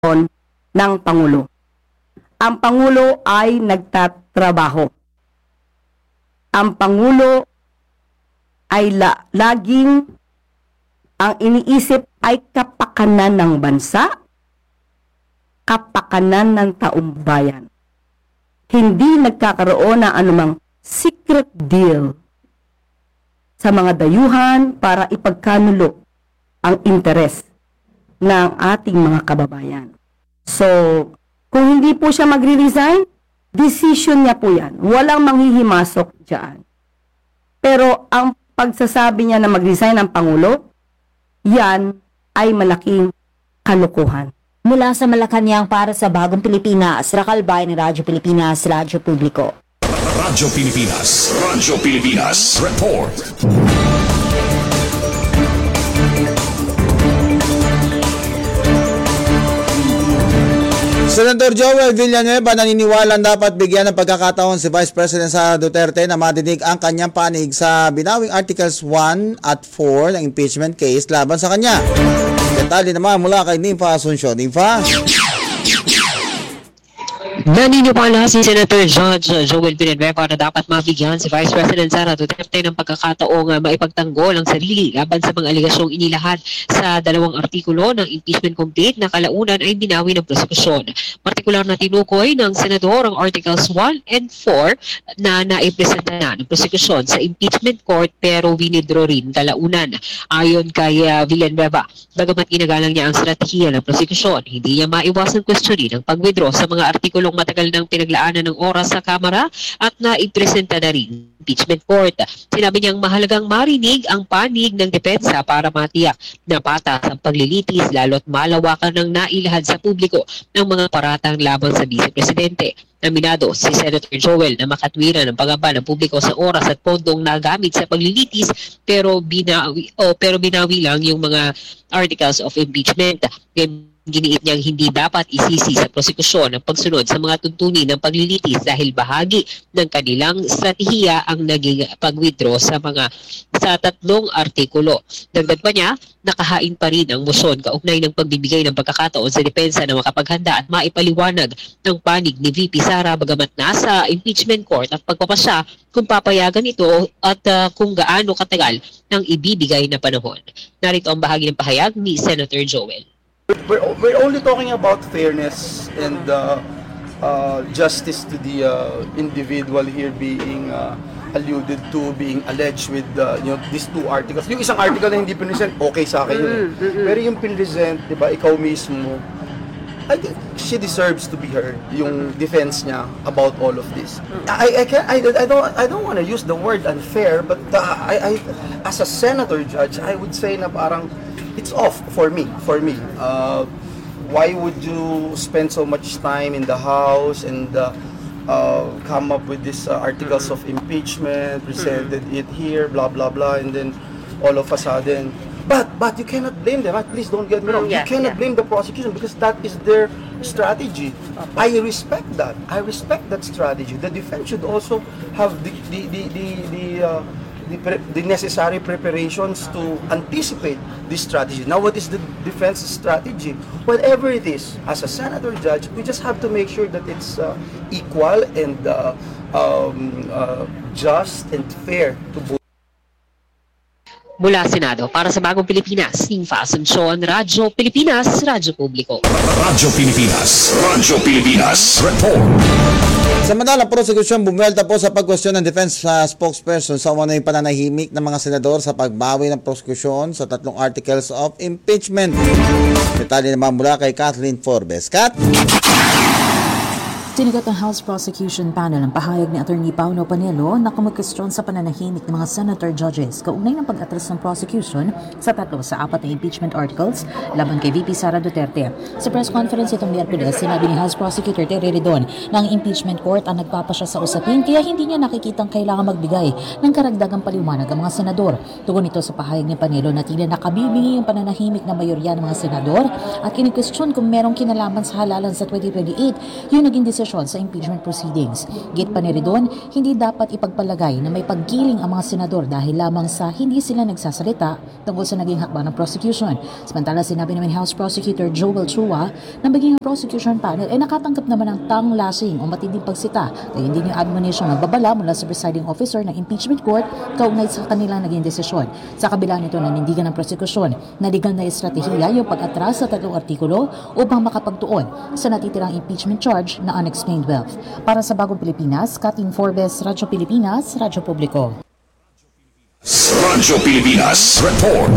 ng Pangulo. Ang Pangulo ay nagtatrabaho. Ang Pangulo ay laging ang iniisip ay kapakanan ng bansa, kapakanan ng taong bayan. Hindi nagkakaroon ng anumang secret deal sa mga dayuhan para ipagkanulo ang interes ng ating mga kababayan. So, kung hindi po siya magre-resign, decision niya po yan. Walang manghihimasok dyan. Pero ang pagsasabi niya na mag-resign ang Pangulo, yan ay malaking kalokohan. Mula sa Malacanang para sa Bagong Pilipinas, Rakal Bayan ng Radyo Pilipinas, Radyo Publiko. Radyo Pilipinas, report. Senator Joel Villanueva naniniwala dapat bigyan ng pagkakataon si Vice President Sara Duterte na madinig ang kanyang panig sa binawing Articles 1 at 4 ng impeachment case laban sa kanya. Detalye naman mula kay Nympha Asuncion. Nympha? Naniniwala si Senator Judge Joel Villanueva na dapat mabigyan si Vice President Sara Duterte ng pagkakataong maipagtanggol ang sarili laban sa mga aligasyong inilahad sa 2 artikulo ng impeachment complaint na kalaunan ay binawi ng prosekusyon. Partikular na tinukoy ng Senador ang Articles 1 and 4 na naipresenta na ng prosekusyon sa impeachment court pero winidro rin kalaunan. Ayon kay Villanueva, bagamat ginagalang niya ang strategiya ng prosekusyon, hindi niya maiwasang questionin ang pag-withdraw sa mga artikulong matagal ng pinaglaanan ng oras sa Kamara at naipresenta na rin impeachment court. Sinabi niyang mahalagang marinig ang panig ng depensa para matiyak na patas ang paglilitis lalo't malawakan ng nailahad sa publiko ng mga paratang laban sa Vice Presidente. Aminado si Senator Joel na makatwiran ang pag-aba ng publiko sa oras at pondong nagamit sa paglilitis pero binawi lang yung mga articles of impeachment. Giniit niyang hindi dapat isisi sa prosekusyon ang pagsunod sa mga tuntunin ng paglilitis dahil bahagi ng kanilang strategiya ang naging pag-withdraw sa 3 artikulo. Dagdag pa niya, nakahain pa rin ang motion kaugnay ng pagbibigay ng pagkakataon sa depensa na makapaghanda at maipaliwanag ng panig ni VP Sara bagamat nasa impeachment court at pagpapasya kung papayagan ito at kung gaano katagal ang ibibigay na panahon. Narito ang bahagi ng pahayag ni Senator Joel. We're only talking about fairness and justice to the individual here being alluded to, being alleged with these 2 articles. Yung isang article na hindi present, okay sa akin yun. Pero yung present, di ba, ikaw mismo, I think she deserves to be heard, yung defense niya about all of this. I don't want to use the word unfair, but as a senator judge, I would say na parang it's off for me. Why would you spend so much time in the House and come up with these articles of impeachment, presented it here, blah blah blah, and then all of a sudden, but you cannot blame them. Please don't get me wrong. You cannot blame the prosecution because that is their strategy. I respect that. I respect that strategy. The defense should also have the necessary preparations to anticipate this strategy. Now, what is the defense strategy? Whatever it is, as a senator judge, we just have to make sure that it's equal and just and fair to both. Mula Senado, para sa Bagong Pilipinas, Nympha Asuncion, Radyo Pilipinas, Radyo Publiko. Radyo Pilipinas, report. Samantala, prosecution bumwelta po sa pagkwestiyon ng defense spokesperson sa umunang pananahimik ng mga senador sa pagbawi ng prosecution sa 3 articles of impeachment. Detalye naman mula kay Kathleen Forbes. Kat? Sinigat ng House Prosecution Panel ang pahayag ni Attorney Paulo Panelo na kumagkwestiyon sa pananahimik ng mga senator judges kaugnay ng pag-atras ng prosecution sa 3 sa 4 na impeachment articles laban kay VP Sara Duterte. Sa press conference itong Miyerkules, sinabi ni House Prosecutor Terry Redon na ang impeachment court ang nagpapasya sa usapin kaya hindi niya nakikitang kailangan magbigay ng karagdagang paliwanag ang mga senador. Tugon ito sa pahayag ni Panelo na tila nakabibingi yung pananahimik na mayorya ng mga senador at kinikwestiyon kung merong kinalaman sa halalan sa 2028 yung naging desisyon sa impeachment proceedings. Git pa ni Redon, hindi dapat ipagpalagay na may pagkiling ang mga senador dahil lamang sa hindi sila nagsasalita tungkol sa naging hakbang ng prosecution. Samantala, sinabi naman House Prosecutor Joel Chua na maging prosecution panel ay nakatanggap naman ng tanglasing o matinding pagsita kaya hindi yung admonition na babala mula sa presiding officer ng impeachment court kaugnay sa kanilang naging desisyon. Sa kabila nito, nanindigan ng prosekusyon na legal na estratehiya yung pag-atras sa 3 artikulo upang makapagtuon sa natitirang impeachment charge na unexplained wealth. Para sa Bagong Pilipinas, Kating Forbes, Radyo Pilipinas, Radyo Publiko. Radyo Pilipinas Report.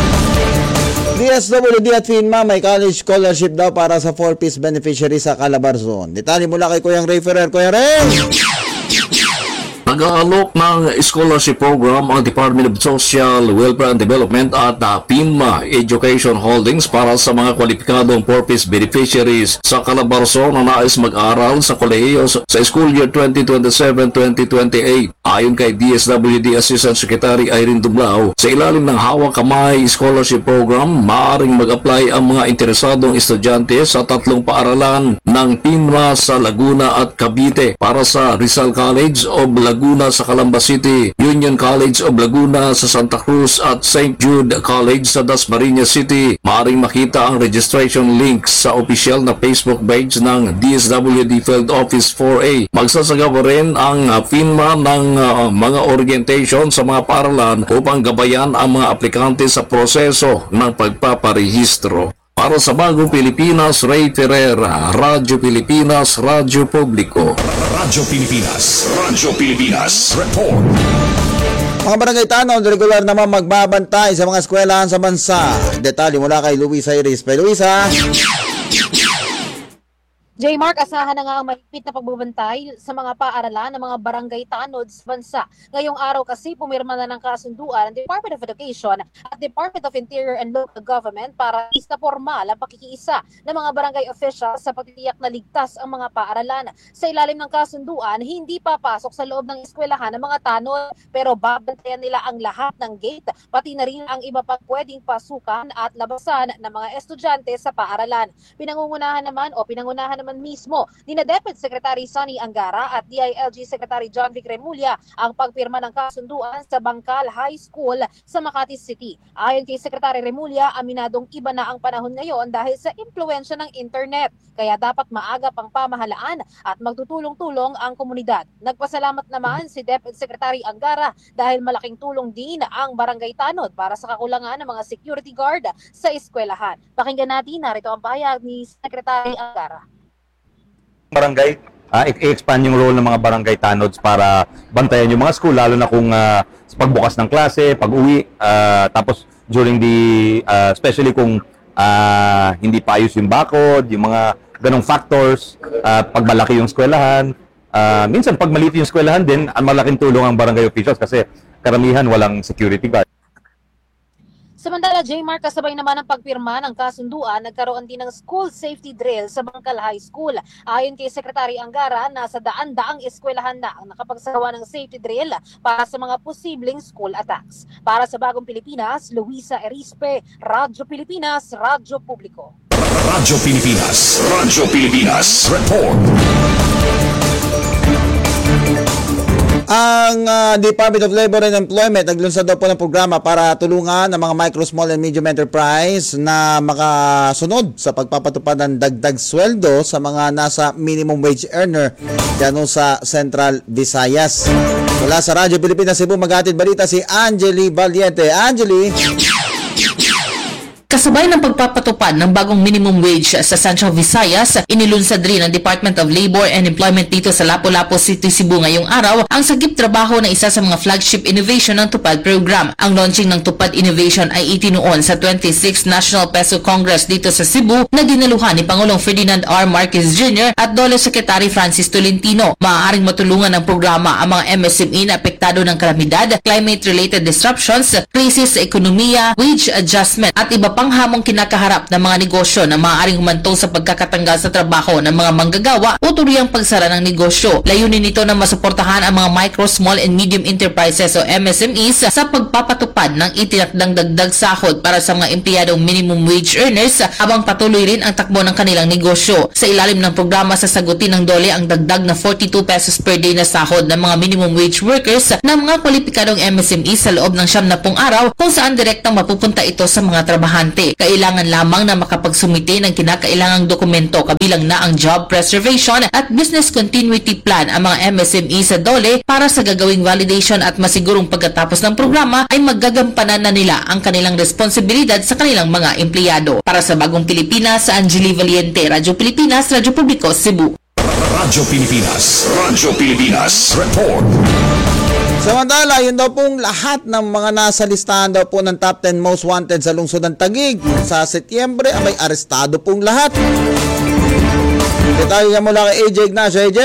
DSWD at FINMA may college scholarship daw para sa 4-piece beneficiary sa Calabarzon. Detalye mula kay Kuyang Ray Ferrer. Kuya Ray! Nag-aalok ng scholarship program ang Department of Social Welfare and Development at PINMA Education Holdings para sa mga kwalipikadong 4-piece beneficiaries sa Calabarzon na nais mag-aral sa kolehiyo sa school year 2027-2028. Ayon kay DSWD Assistant Secretary Irene Dublao, sa ilalim ng hawak kamay scholarship program, maaaring mag-apply ang mga interesadong estudyante sa 3 paaralan ng PINMA sa Laguna at Cavite para sa Rizal College of Laguna sa Calamba City, Union College of Laguna sa Santa Cruz at St. Jude College sa Dasmariñas City. Maaring makita ang registration links sa official na Facebook page ng DSWD Field Office 4A. Magsasagawa rin ang PINMA ng mga orientation sa mga paaralan upang gabayan ang mga aplikante sa proseso ng pagpaparehistro. Para sa Bagong Pilipinas, Ray Ferreira, Radyo Pilipinas, Radyo Publiko. Radyo Pilipinas. Radyo Pilipinas Report. Mga barangay tanod, regular naman magbabantay sa mga eskwelahan sa bansa. Detalye mula kay Luisa Iris. Kay Luisa. J. Mark, asahan na nga ang mahigpit na pagbabantay sa mga paaralan ng mga barangay tanod sa bansa. Ngayong araw kasi pumirma na ng kasunduan ang Department of Education at Department of Interior and Local Government para isa formal ang pakikiisa ng mga barangay officials sa pagtitiyak na ligtas ang mga paaralan. Sa ilalim ng kasunduan, hindi papasok sa loob ng eskwelahan ng mga tanod pero babantayan nila ang lahat ng gate, pati na rin ang iba pang pwedeng pasukan at labasan ng mga estudyante sa paaralan. Pinangunahan naman mismo ni na Deputy Secretary Sonny Angara at DILG Secretary John Vic Remulla ang pagpirma ng kasunduan sa Bangkal High School sa Makati City. Ayon kay Secretary Remulla, aminadong iba na ang panahon ngayon dahil sa impluwensya ng internet. Kaya dapat maagap ang pamahalaan at magtutulong-tulong ang komunidad. Nagpasalamat naman si Deputy Secretary Angara dahil malaking tulong din ang barangay tanod para sa kakulangan ng mga security guard sa eskwelahan. Pakinggan natin, narito ang pahayag ni Secretary Angara. Barangay, i-expand yung role ng mga barangay tanods para bantayan yung mga school, lalo na kung pagbukas ng klase, pag-uwi, tapos during the, especially kung hindi pa ayos yung bakod, yung mga ganong factors, pag malaki yung eskwelahan. Minsan, pag maliit yung eskwelahan din, ang malaking tulong ang barangay officials kasi karamihan walang security guard. Samantala, J-Mark, kasabay naman ang pagpirma ng kasunduan, nagkaroon din ng school safety drill sa Bangkal High School. Ayon kay Secretary Angara, nasa daan-daang eskwelahan na ang nakapagsagawa ng safety drill para sa mga posibleng school attacks. Para sa Bagong Pilipinas, Luisa Erispe, Radyo Pilipinas, Radyo Publiko. Radyo Pilipinas. Radyo Pilipinas Report. Ang Department of Labor and Employment naglunsad daw po ng programa para tulungan ang mga micro, small and medium enterprise na makasunod sa pagpapatupad ng dagdag sweldo sa mga nasa minimum wage earner dyan sa Central Visayas. Mula sa Radyo Pilipinas Cebu, maghatid balita si Angeli Valiente. Angeli! Kasabay ng pagpapatupad ng bagong minimum wage sa Central Visayas, inilunsad rin ng Department of Labor and Employment dito sa Lapu-Lapu City, Cebu ngayong araw ang sagip trabaho na isa sa mga flagship innovation ng TUPAD program. Ang launching ng TUPAD Innovation ay itinuon sa 26th National Peso Congress dito sa Cebu na dinaluhan ni Pangulong Ferdinand R. Marquez Jr. at DOLE Secretary Francis Tolentino. Maaaring matulungan ng programa ang mga MSME na apektado ng kalamidad, climate-related disruptions, krisis sa ekonomiya, wage adjustment at iba pa pang hamong kinakaharap ng mga negosyo na maaaring humantong sa pagkakatanggal sa trabaho ng mga manggagawa o tuluyang pagsara ng negosyo. Layunin nito na masuportahan ang mga micro, small and medium enterprises o MSMEs sa pagpapatupad ng itinakdang dagdag sahod para sa mga empleyadong minimum wage earners habang patuloy rin ang takbo ng kanilang negosyo. Sa ilalim ng programa, sasagutin ng DOLE ang dagdag na 42 pesos per day na sahod ng mga minimum wage workers na mga kwalipikadong MSME sa loob ng 70 araw kung saan direktang mapupunta ito sa mga trabahante. Kailangan lamang na makapagsumite ng kinakailangang dokumento kabilang na ang job preservation at business continuity plan ang mga MSME sa DOLE para sa gagawing validation at masigurong pagkatapos ng programa ay maggagampanan na nila ang kanilang responsibilidad sa kanilang mga empleyado. Para sa Bagong Pilipinas, Angeli Valiente, Radyo Pilipinas, Radyo Publiko, Cebu. Radyo Pilipinas Report. Samantala, yun daw pong lahat ng mga nasa listahan daw po ng top 10 most wanted sa lungsod ng Taguig. Sa Setyembre, may arestado pong lahat. Detalye mula kay AJ Ignacio. AJ!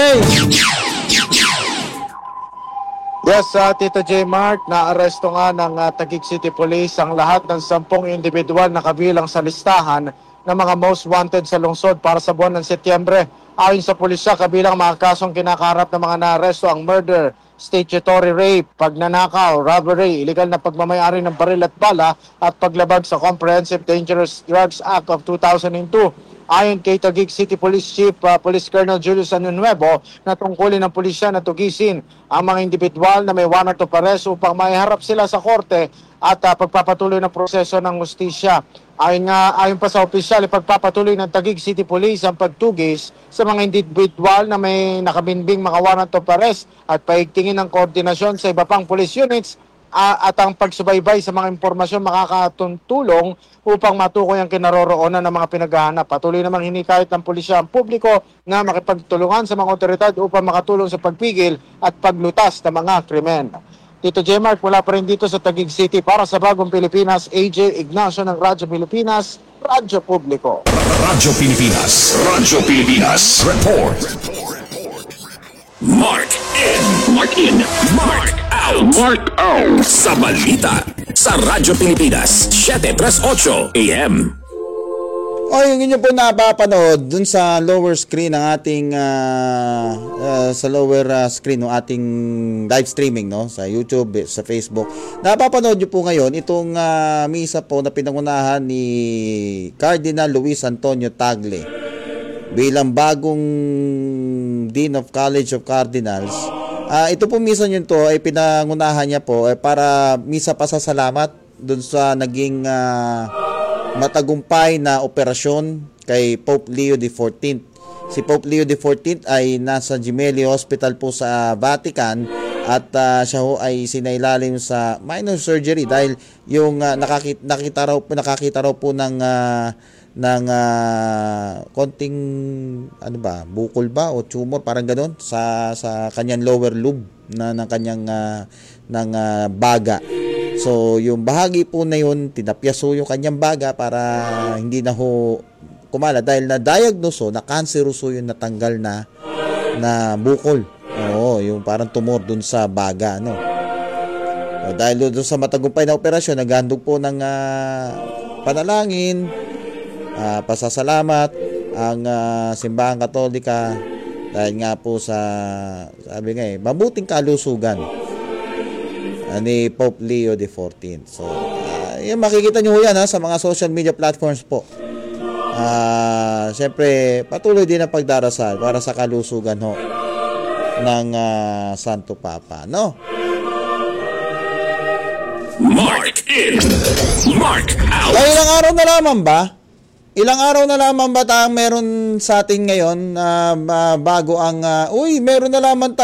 Yes, Tito J. Mark, na-aresto nga ng Taguig City Police ang lahat ng 10 individual na kabilang sa listahan ng mga most wanted sa lungsod para sa buwan ng Setyembre. Ayon sa pulisya, kabilang mga kasong kinakaharap ng mga naaresto ang murder, statutory rape, pagnanakaw, robbery, illegal na pagmamayari ng baril at bala at paglabag sa Comprehensive Dangerous Drugs Act of 2002. Ayon kay Taguig City Police Chief Police Colonel Julius Anunuevo, na tungkulin ng pulisya na tugisin ang mga individual na may warrant of arrest upang maiharap sila sa korte at pagpapatuloy ng proseso ng hustisya. Ayon pa sa opisyal, ipagpapatuloy ng Taguig City Police ang pagtugis sa mga individual na may nakabinbing mga warrant of arrest at paigtingin ng koordinasyon sa iba pang police units at ang pagsubaybay sa mga impormasyon makakatulong upang matukoy ang kinaroroonan ng mga pinaghahanap. Patuloy namang hinikayat ng pulisya ang publiko na makipagtulungan sa mga otoridad upang makatulong sa pagpigil at paglutas ng mga krimen. Tito J. Mark, mula pa rin dito sa Taguig City para sa Bagong Pilipinas, AJ Ignacio ng Radyo Pilipinas, Radyo Publiko. Radyo Pilipinas Report. Mark in, Mark out sa balita sa Radyo Pilipinas 738 AM. O yung inyo po napapanood dun sa lower screen ng ating screen ng ating live streaming, no, sa YouTube, sa Facebook. Napapanood nyo po ngayon itong misa po na pinangunahan ni Cardinal Luis Antonio Tagle bilang bagong Dean of College of Cardinals. Ito po misa nyo to ay pinangunahan niya po para misa pasasalamat dun sa naging matagumpay na operasyon kay Pope Leo XIV. Si Pope Leo XIV ay nasa Gemelli Hospital po sa Vatican at siya ho ay sinailalim sa minor surgery dahil yung nakakita raw po ng konting bukol ba o tumor parang ganoon sa kanyang lower lobe ng kanyang baga. So yung bahagi po na yun, tinapyaso yung kanyang baga para hindi na ho kumala dahil na-diagnose na canceroso yung natanggal na bukol. Oo, yung parang tumor dun sa baga, no. So, dahil doon sa matagumpay na operasyon, naghandog po ng panalangin, pasasalamat ang Simbahang Katolika dahil nga po sa sabi nga mabuting kalusugan ni Pope Leo XIV. So, yan, makikita nyo yan sa mga social media platforms po. Siyempre, patuloy din ang pagdarasal para sa kalusugan ho ng Santo Papa, no? Mark in, Mark out. Ay, ilang araw na lamang ba? Ilang araw na lamang ba tayong meron sa atin ngayon bago ang meron na lamang